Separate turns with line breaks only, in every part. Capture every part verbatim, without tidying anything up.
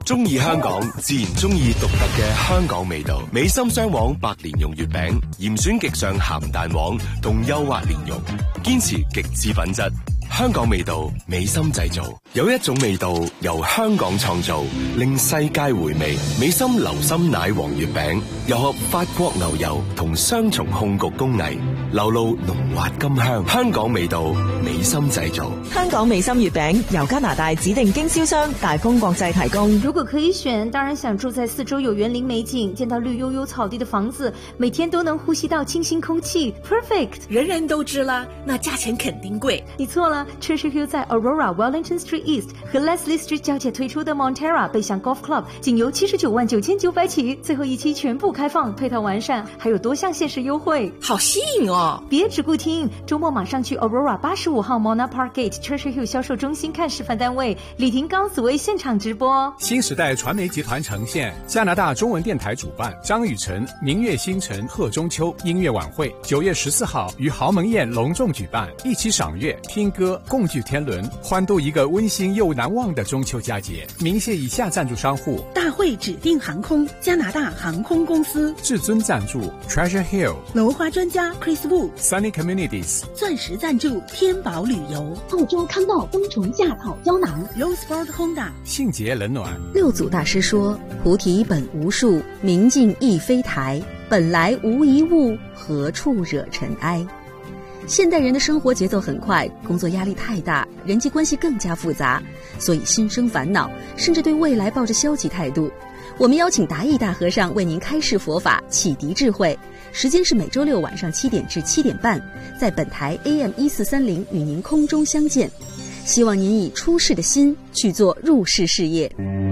中意香港，自然中意獨特嘅香港味道。美心雙黃白蓮蓉月餅，嚴選極上鹹蛋黃同幼滑蓮蓉，堅持極致品質。香港味道，美心製造。有一種味道由香港創造，令世界回味。美心流心奶黃月餅，又合法國牛油同雙重控焗工藝，流露濃滑甘香。香港味道，美心製造。
香港美心月餅由加拿大指定經銷商大豐國際提供。
如果可以選，當然想住在四周有園林美景，見到綠油油草地的房子，每天都能呼吸到清新空氣 ，perfect。
人人都知啦，那價錢肯定貴。
你錯了。Treasure Hill 在 Aurora Wellington Street East 和 Leslie Street 交界推出的 Montera 背向 Golf Club 僅由七十九萬九千九百起，最後一期全部開放，配套完善，還有多項限時優惠，
好吸引哦！
別只顧聽，周末馬上去 Aurora 八十五號 Mona Park Gate Treasure Hill 銷售中心看示範單位，李廷高紫薇現場直播。
新時代傳媒集團呈現，加拿大中文電台主辦，張雨晨明月星辰賀中秋音樂晚會，九月十四號於豪門宴隆重舉辦，一起賞月、聽歌、共聚天倫，歡度一個溫馨又難忘的中秋佳節。明謝以下贊助商戶：
大會指定航空、加拿大航空公司；
至尊贊助 Treasure Hill；
樓花專家 Chris Wu；Sunny
Communities；
鑽石贊助天寶旅遊；
澳洲康道冬蟲夏草膠囊
；Roseford Honda；
信捷冷暖。
六祖大師說：菩提本無樹，明鏡亦非台，本來無一物，何處惹塵埃。現代人的生活節奏很快，工作壓力太大，人際關係更加複雜，所以心生煩惱，甚至對未來抱着消極態度。我們邀請達義大和尚為您開示佛法，啟迪智慧。時間是每周六晚上七點至七點半，在本台 A M 一四三零與您空中相見。希望您以出世的心去做入世事業。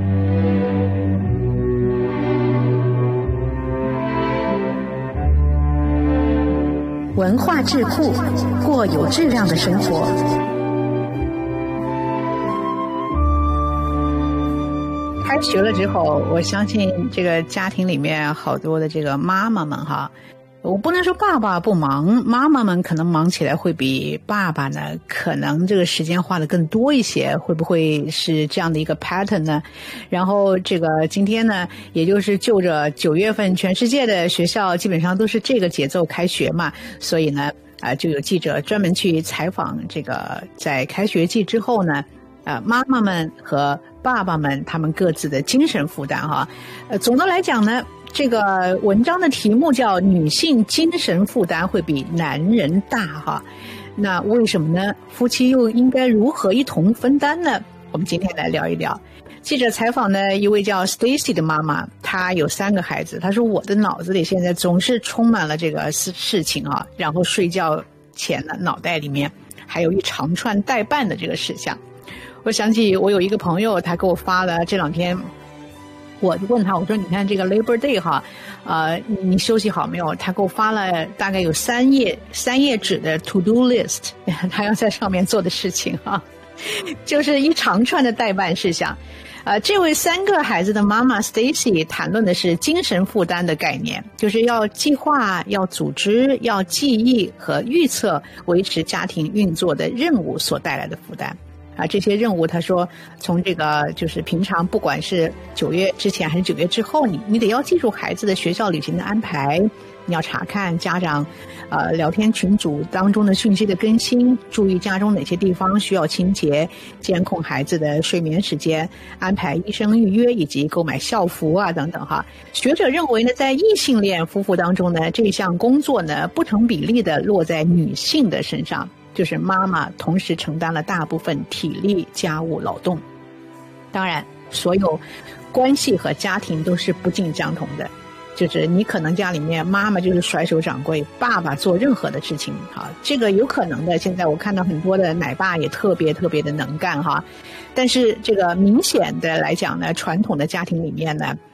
文化智庫，過有質量的生活。
開學了之後，我相信這個家庭裡面好多的這個媽媽們哈，我不能說爸爸不忙，媽媽們可能忙起來會比爸爸呢，可能這個時間花得更多一些，會不會是這樣的一個 pattern 呢？然後這個今天呢，也就是就着九月份全世界的學校基本上都是這個節奏開學嘛，所以呢，啊、呃，就有記者專門去採訪這個在開學季之後呢，啊、呃，媽媽們和爸爸們他們各自的精神負擔哈，呃，總的來講呢，這個文章的題目叫女性精神負擔會比男人大哈，那為什麼呢？夫妻又應該如何一同分擔呢？我們今天來聊一聊。記者採訪呢一位叫 Stacy 的媽媽，她有三個孩子，她說我的腦子裡現在總是充滿了這個事事情啊，然後睡覺前呢腦袋裡面還有一長串待辦的這個事項。我想起我有一個朋友，他給我發了這兩天，我就問他，我說你看這個 Labor Day 哈，呃，你你休息好沒有？他給我發了大概有三頁三頁紙的 To Do List， 他要在上面做的事情哈，就是一長串的待辦事項。呃，這位三個孩子的媽媽 Stacy 談論的是精神負擔的概念，就是要計劃、要組織、要記憶和預測維持家庭運作的任務所帶來的負擔。啊，這些任務，他說，從這個就是平常，不管是九月之前還是九月之後，你你得要記住孩子的學校旅行的安排，你要查看家長，呃，聊天群組當中的訊息的更新，注意家中哪些地方需要清潔，監控孩子的睡眠時間，安排醫生預約以及購買校服啊等等哈。學者認為呢，在異性戀夫婦當中呢，這項工作呢不成比例的落在女性的身上。就是媽媽同時承擔了大部分體力家務勞動。當然，所有關係和家庭都是不盡相同的。就是你可能家裡面媽媽就是甩手掌櫃，爸爸做任何的事情哈，這個有可能的。現在我看到很多的奶爸也特別特別的能幹哈。但是這個明顯的來講呢，傳統的家庭裡面呢，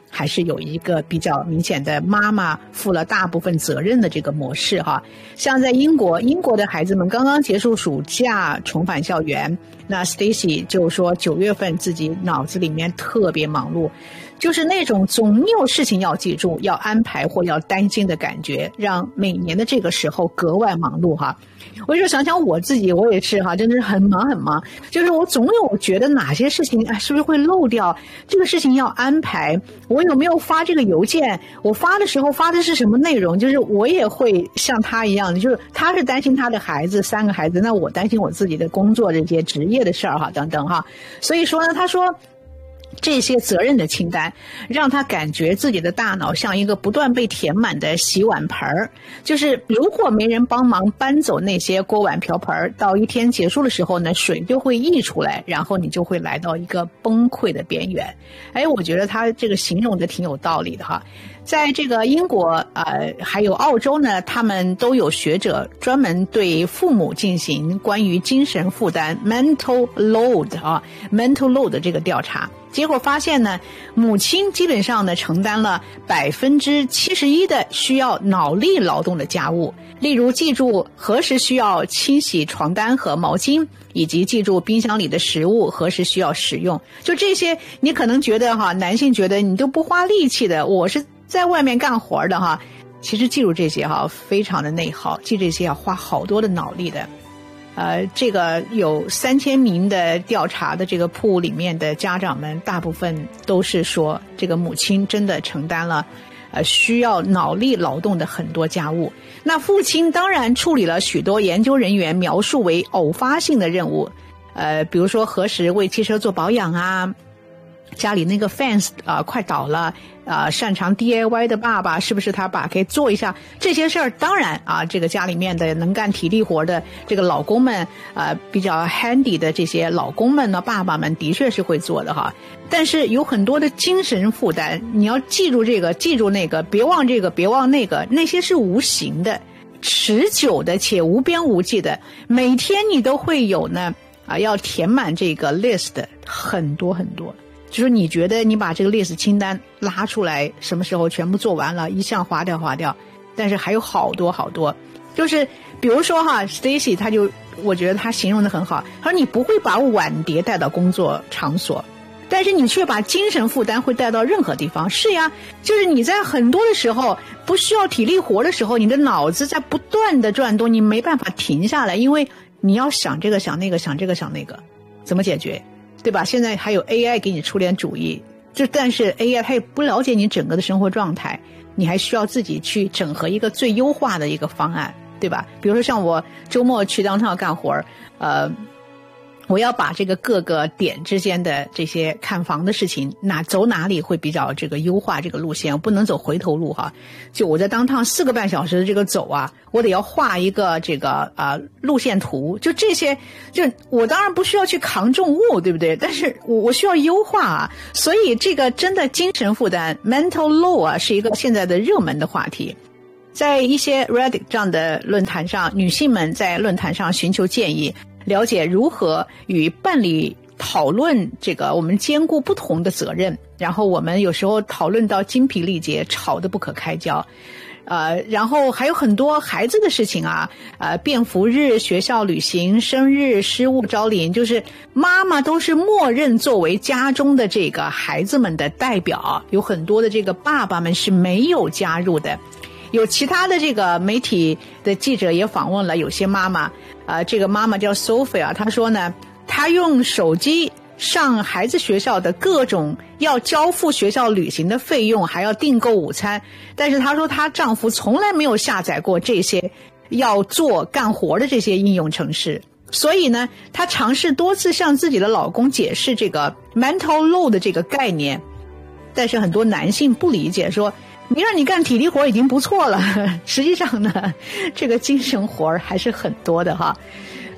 还是有一个比较明显的妈妈负了大部分责任的这个模式哈。像在英国，英国的孩子们刚刚结束暑假重返校园，那 Stacy 就说九月份自己脑子里面特别忙碌，就是那种总有事情要记住、要安排或要担心的感觉，让每年的这个时候格外忙碌哈。我就想想我自己，我也是哈，真的是很忙很忙，就是我总有觉得哪些事情哎是不是会漏掉，这个事情要安排，我有没有发这个邮件，我发的时候发的是什么内容，就是我也会像他一样，就是他是担心他的孩子，三个孩子，那我担心我自己的工作这些职业的事儿哈，等等哈。所以说呢，他说这些责任的清单让他感觉自己的大脑像一个不断被填满的洗碗盆儿，就是如果没人帮忙搬走那些锅碗瓢盆，到一天结束的时候呢，水就会溢出来，然后你就会来到一个崩溃的边缘。哎，我觉得他这个形容的挺有道理的哈。在这个英国呃还有澳洲呢，他们都有学者专门对父母进行关于精神负担 mental load 啊 mental load 这个调查，结果发现呢，母亲基本上呢承担了百分之七十一的需要脑力劳动的家务，例如记住何时需要清洗床单和毛巾，以及记住冰箱里的食物何时需要食用。就这些，你可能觉得哈，男性觉得你都不花力气的，我是在外面干活的哈，其实记住这些哈，非常的内耗，记这些要花好多的脑力的。呃，这个有三千名的调查的这个pool里面的家长们，大部分都是说，这个母亲真的承担了，呃，需要脑力劳动的很多家务。那父亲当然处理了许多研究人员描述为偶发性的任务，呃，比如说何时为汽车做保养啊。家里那个 fence 啊、呃、快倒了啊、呃，擅长 D I Y 的爸爸是不是他把可以做一下这些事儿？当然啊，这个家里面的能干体力活的这个老公们啊、呃，比较 handy 的这些老公们呢，爸爸们的确是会做的哈。但是有很多的精神负担，你要记住这个，记住那个，别忘这个，别忘那个，那些是无形的、持久的且无边无际的，每天你都会有呢啊，要填满这个 list 很多很多。就是你觉得你把这个 list 清单拉出来，什么时候全部做完了，一项划掉划掉，但是还有好多好多。就是比如说哈 Stacy 他就我觉得他形容的很好，他说你不会把碗碟带到工作场所，但是你却把精神负担会带到任何地方。是呀，就是你在很多的时候不需要体力活的时候，你的脑子在不断的转动，你没办法停下来，因为你要想这个想那个想这个想那个，怎么解决，对吧？现在还有 A I 给你出点主意，就但是 A I 它也不了解你整个的生活状态，你还需要自己去整合一个最优化的一个方案，对吧？比如说像我周末去当趟干活，呃我要把这个各个点之间的这些看房的事情，哪走哪里会比较这个优化这个路线，我不能走回头路哈。就我在当趟四个半小时的这个走啊，我得要画一个这个啊、呃、路线图，就这些，就我当然不需要去扛重物，对不对？但是我我需要优化啊，所以这个真的精神负担 mental load 啊，是一个现在的热门的话题。在一些 Reddit 这样的论坛上，女性们在论坛上寻求建议，了解如何与伴侣讨论这个我们兼顾不同的责任，然后我们有时候讨论到精疲力竭，吵得不可开交。呃，然后还有很多孩子的事情啊，呃，便服日、学校旅行、生日、失物招领，就是妈妈都是默认作为家中的这个孩子们的代表，有很多的这个爸爸们是没有加入的。有其他的这个媒体的记者也访问了有些妈妈，呃，这个妈妈叫 Sophia， 她说呢，她用手机上孩子学校的各种要交付学校旅行的费用，还要订购午餐，但是她说她丈夫从来没有下载过这些要做干活的这些应用程式，所以呢，她尝试多次向自己的老公解释这个 mental load 的这个概念，但是很多男性不理解，说你让你干体力活已经不错了，实际上呢，这个精神活还是很多的哈。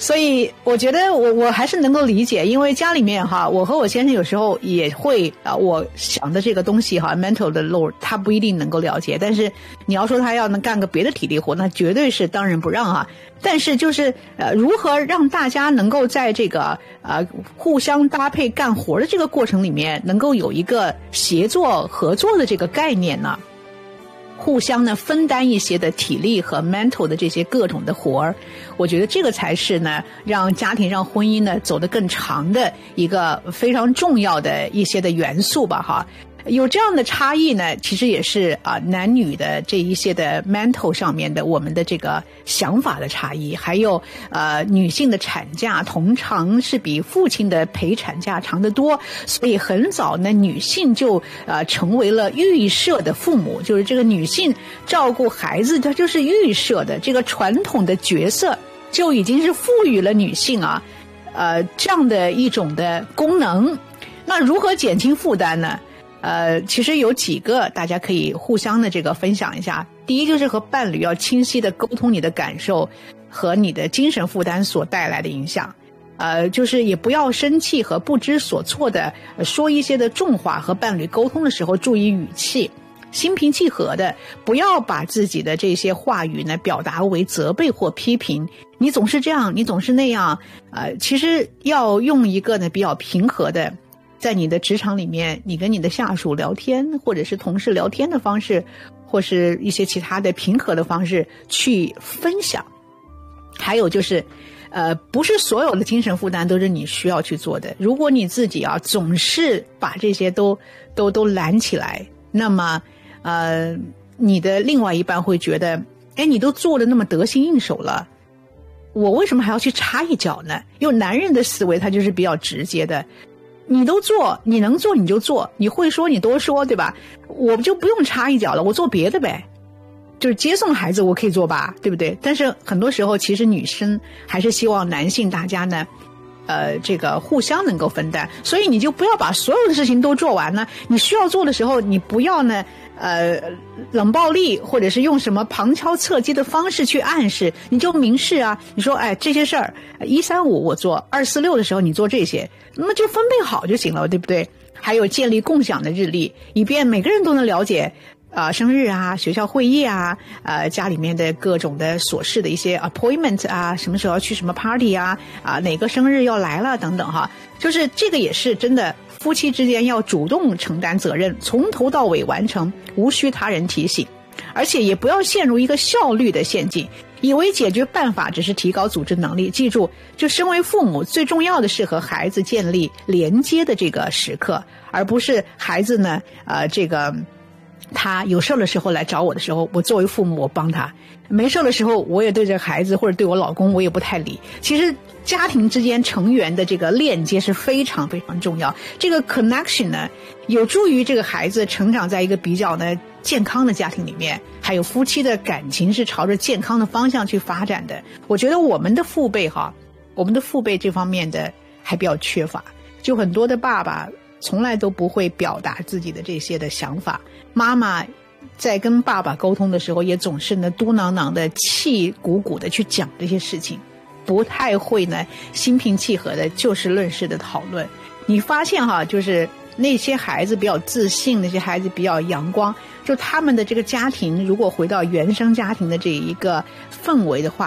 所以我觉得我我还是能够理解，因为家里面哈，我和我先生有时候也会啊、呃，我想的这个东西哈 ，mental 的 load 他不一定能够了解，但是你要说他要能干个别的体力活，那绝对是当仁不让哈。但是就是呃，如何让大家能够在这个呃互相搭配干活的这个过程里面，能够有一个协作合作的这个概念呢？互相呢分担一些的体力和 mental 的这些各种的活儿，我觉得这个才是呢让家庭让婚姻呢走得更长的一个非常重要的一些的元素吧哈。有这样的差异呢，其实也是啊男女的这一些的 mental 上面的我们的这个想法的差异，还有呃女性的产假通常是比父亲的陪产假长得多，所以很早呢女性就呃成为了预设的父母，就是这个女性照顾孩子她就是预设的，这个传统的角色就已经是赋予了女性啊呃这样的一种的功能。那如何减轻负担呢？呃，其实有几个大家可以互相的这个分享一下。第一就是和伴侣要清晰的沟通你的感受和你的精神负担所带来的影响。呃，就是也不要生气和不知所措的说一些的重话，和伴侣沟通的时候注意语气，心平气和的，不要把自己的这些话语呢表达为责备或批评。你总是这样，你总是那样，呃，其实要用一个呢比较平和的。在你的职场里面，你跟你的下属聊天，或者是同事聊天的方式，或是一些其他的平和的方式去分享。还有就是，呃，不是所有的精神负担都是你需要去做的。如果你自己啊总是把这些都都都揽起来，那么，呃，你的另外一半会觉得，哎，你都做得那么得心应手了，我为什么还要去插一脚呢？因为男人的思维他就是比较直接的。你都做，你能做你就做，你会说你多说，对吧？我就不用插一脚了，我做别的呗。就是接送孩子我可以做吧，对不对？但是很多时候其实女生还是希望男性大家呢呃，这个互相能够分担，所以你就不要把所有的事情都做完呢。你需要做的时候，你不要呢，呃，冷暴力或者是用什么旁敲侧击的方式去暗示，你就明示啊，你说，哎，这些事儿一三五我做，二四六的时候你做这些，那么就分配好就行了，对不对？还有建立共享的日历，以便每个人都能了解。啊、呃，生日啊，学校会议啊，呃，家里面的各种的琐事的一些 appointment 啊，什么时候要去什么 party 啊，啊，哪个生日要来了等等哈，就是这个也是真的，夫妻之间要主动承担责任，从头到尾完成，无需他人提醒，而且也不要陷入一个效率的陷阱，以为解决办法只是提高组织能力。记住，就身为父母，最重要的是和孩子建立连接的这个时刻，而不是孩子呢，呃，这个。他有事的时候来找我的时候，我作为父母我帮他，没事的时候我也对这孩子或者对我老公我也不太理。其实家庭之间成员的这个链接是非常非常重要，这个 connection 呢有助于这个孩子成长在一个比较呢健康的家庭里面，还有夫妻的感情是朝着健康的方向去发展的。我觉得我们的父辈哈，我们的父辈这方面的还比较缺乏，就很多的爸爸从来都不会表达自己的这些的想法，妈妈在跟爸爸沟通的时候也总是呢嘟囔囔的气鼓鼓的去讲这些事情，不太会呢心平气和的就事论事的讨论。你发现哈，就是那些孩子比较自信，那些孩子比较阳光，就他们的这个家庭如果回到原生家庭的这一个氛围的话，